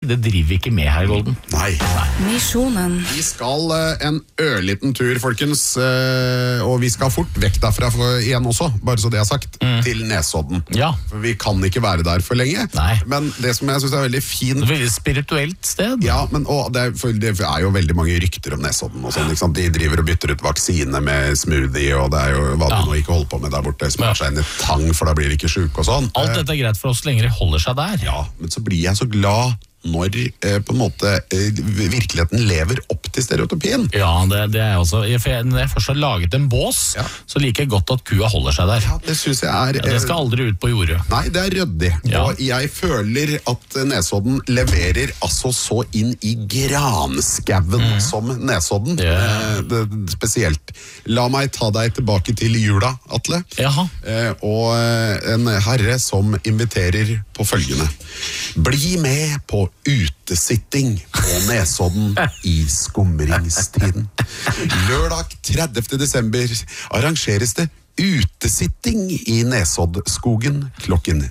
det driver vi ikke med her i Golden. Nei. Misjonen. Vi skal en ørliten tur, folkens, og vi skal fort vekk derfra igjen også, bare så det er sagt, til Nesodden. Ja. For vi kan ikke være der for lenge. Nei. Men det som jeg synes er veldig fint... Veldig spirituelt sted. Ja, men det er jo veldig mange rykter om Nesodden og sånn, ikke sant? De driver og bytter ut vaksine med smoothie, og det er jo hva du nå ikke holder på med der borte, smør seg inn i tang, for da blir det ikke syk og sånn. Alt dette er greit for oss lenger holder seg der. Ja, men så blir jeg så glad når på en måte virkeligheten lever opp til stereotypien. Ja, det er jeg også. Når jeg først har laget en bås, så liker jeg godt at kua holder seg der. Ja, det synes jeg er... det skal aldri ut på jordet. Nei, det er røddig. Ja. Og jeg føler at Nesodden leverer altså så inn i granskauen som Nesodden. Spesielt. La meg ta deg tilbake til jula, Atle. Jaha. Og en herre som inviterer på følgende. Bli med på utesitting på Nesodden i skumringstiden. Lørdag 30. desember arrangeres det utesitting i Nesoddskogen klokken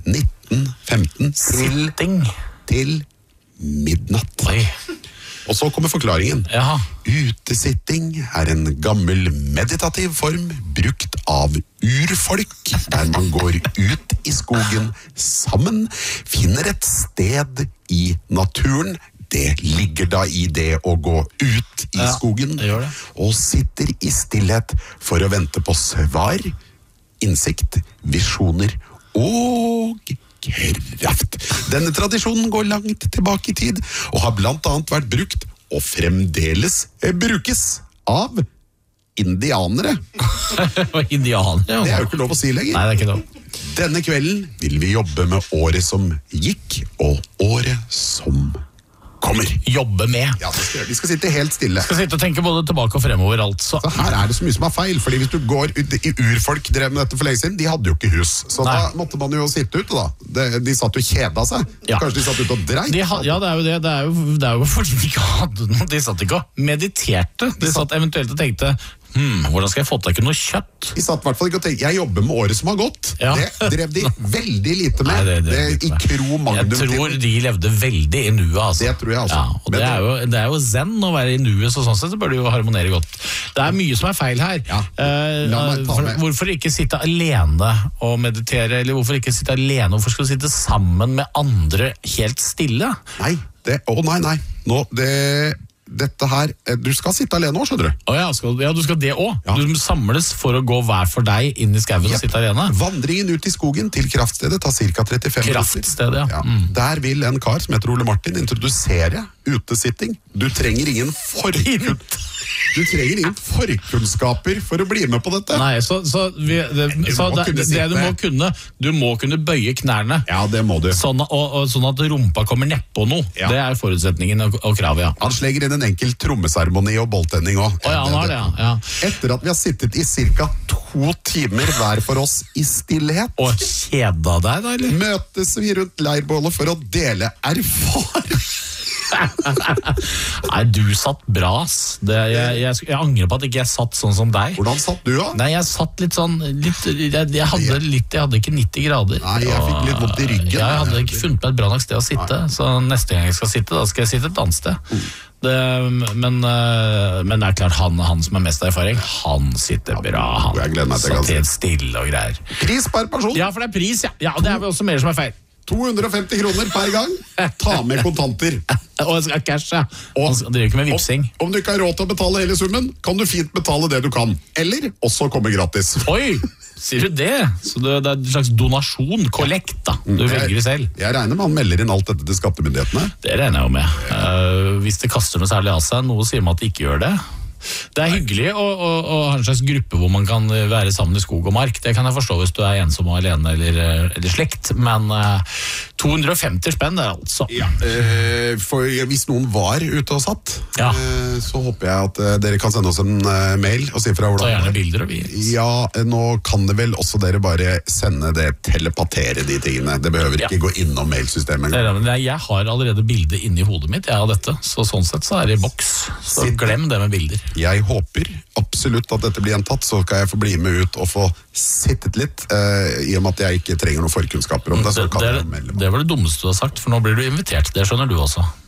19:15 til midnatt. Oi. Og så kommer forklaringen. Jaha. Utesitting er en gammel meditativ form brukt av urfolk, der man går ut i skogen sammen, finner et sted i naturen. Det ligger da i det å gå ut i skogen, det gjør det. og sitter i stillhet for å vente på svar, innsikt, visjoner og kraft. Denne tradisjonen går langt tilbake i tid, og har blant annet vært brukt, og fremdeles brukes, av indianere. Indianere? Det er jo ikke lov å si lenger. Nei, det er ikke lov. Denne kvelden vil vi jobbe med året som gikk, og året som kommer. Jobbe med. Ja, vi skal sitte helt stille. Skal sitte og tenke både tilbake og fremover, altså. Så her er det så mye som er feil, fordi hvis du går ut i urfolk drev med dette for lenge siden, de hadde jo ikke hus, så Nei. da måtte man jo sitte ute da. De satt jo kjeda seg. Ja. Kanskje de satt ute og dreit. Ja, det er jo det. Det er jo fordi de ikke hadde noe. De satt ikke og mediterte. De satt eventuelt og tenkte, hvordan skal jeg få til noe kjøtt? De satt i hvert fall ikke og tenkte, jeg jobber med året som har gått. Ja. Det drev de veldig lite med. Nei, det I kro magnum. Jeg tror de levde veldig i nuet, altså. Det tror jeg altså. Ja, og det er jo zen å være i nuet, så sånn sett så bør det jo harmonere godt. Det er mye som er feil her. Ja. La meg ta med. Hvorfor ikke sitte alene og meditere, eller hvorfor ikke sitte alene, hvorfor skal du sitte sammen med andre helt stille? Nei, nei. Dette her, du skal sitte alene også, skjønner du. Ja, du skal det også. Ja. Du samles for å gå hver for deg inn i skauen og sitte alene. Vandringen ut i skogen til kraftstedet tar ca. 35 minutter. Kraftstedet, ja. Der vil en kar som heter Ole Martin introdusere utesitting. Du trenger ingen forkunnskaper for å bli med på dette. Nei, du må kunne bøye knærne. Ja, det må du. Sånn at rumpa kommer nedpå noe. Ja. Det er forutsetningen og kravet, ja. Han slenger inn en enkel trommeseremoni og bolltenning også. Han har det, ja. Etter at vi har sittet i ca. 2 timer hver for oss i stillhet, Og kjeda deg da, eller? møtes vi rundt leirbålet for å dele erfaring. Nei, du satt bra, ass. Jeg angrer på at ikke jeg satt sånn som deg. Hvordan satt du da? Nei, jeg satt litt sånn jeg hadde ikke 90 grader. Nei, jeg fikk litt vondt i ryggen. Jeg hadde ikke funnet meg et bra nok sted å sitte. Så neste gang jeg skal sitte, da skal jeg sitte et annet sted. Men det er klart, han som har mest erfaring, han sitter bra. Jeg gleder meg til Han satt helt stille og greier. Pris per person. Ja, for det er pris, ja. Ja, det er vel også mer som er feil. 250 kroner per gang. Ta med kontanter. Og jeg skal cash, ja. Og det gjør ikke med vipsing. Om du ikke har råd til å betale hele summen, kan du fint betale det du kan. Eller også komme gratis. Oi, sier du det? Så det er en slags donasjon, kollekt da. Du velger det selv. Jeg regner med han melder inn alt dette til skattemyndighetene. Det regner jeg jo med. Hvis det kaster noe særlig av seg, noe sier man at det ikke gjør det. Det er hyggelig å ha en slags gruppe hvor man kan være sammen i skog og mark. Det kan jeg forstå hvis du er ensom og alene eller slekt. Men 250 spenn det altså. Ja, for hvis noen var ute og satt, så håper jeg at dere kan sende oss en mail og si fra hvordan. Ta gjerne bilder og vis. Ja, nå kan det vel også dere bare sende det, telepatere de tingene. Det behøver ikke gå innom mailsystemet. Jeg har allerede bildet inni hodet mitt av dette, så sånn sett så er det i boks. Så glem det med bilder. Jeg håper absolutt at dette blir gjentatt, så kan jeg få bli med ut og få sittet litt, i og med at jeg ikke trenger noen forkunnskaper om det. Det var det dummeste du har sagt, for nå blir du invitert, det skjønner du også.